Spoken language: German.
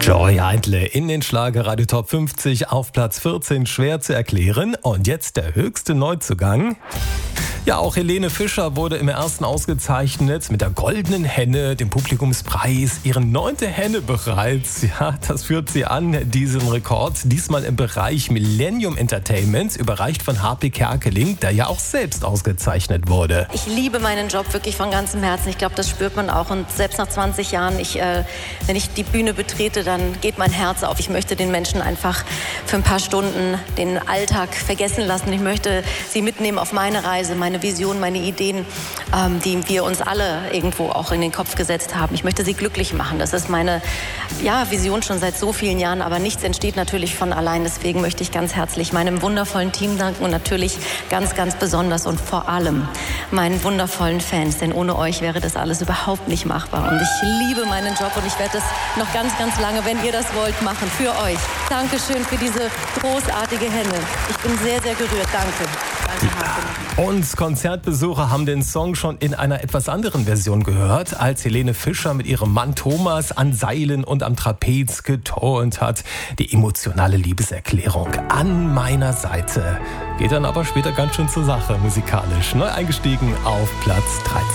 Joy Heidle in den Schlagerradio Top 50 auf Platz 14, schwer zu erklären. Und jetzt der höchste Neuzugang. Ja, auch Helene Fischer wurde im ersten ausgezeichnet mit der Goldenen Henne, dem Publikumspreis. Ihre 9. Henne bereits. Ja, das führt sie an, diesen Rekord. Diesmal im Bereich Millennium Entertainment, überreicht von HP Kerkeling, der ja auch selbst ausgezeichnet wurde. Ich liebe meinen Job wirklich von ganzem Herzen. Ich glaube, das spürt man auch. Und selbst nach 20 Jahren, wenn ich die Bühne betrete, dann geht mein Herz auf. Ich möchte den Menschen einfach für ein paar Stunden den Alltag vergessen lassen. Ich möchte sie mitnehmen auf meine Reise, meine Vision, meine Ideen, die wir uns alle irgendwo auch in den Kopf gesetzt haben. Ich möchte sie glücklich machen. Das ist meine Vision schon seit so vielen Jahren, aber nichts entsteht natürlich von allein. Deswegen möchte ich ganz herzlich meinem wundervollen Team danken und natürlich ganz, ganz besonders und vor allem meinen wundervollen Fans, denn ohne euch wäre das alles überhaupt nicht machbar. Und ich liebe meinen Job und ich werde das noch ganz, ganz lange, wenn ihr das wollt, machen für euch. Dankeschön für diese großartige Henne. Ich bin sehr, sehr gerührt. Danke. Danke. Und Konzertbesucher haben den Song schon in einer etwas anderen Version gehört, als Helene Fischer mit ihrem Mann Thomas an Seilen und am Trapez geturnt hat. Die emotionale Liebeserklärung an meiner Seite. Geht dann aber später ganz schön zur Sache musikalisch. Neu eingestiegen auf Platz 13.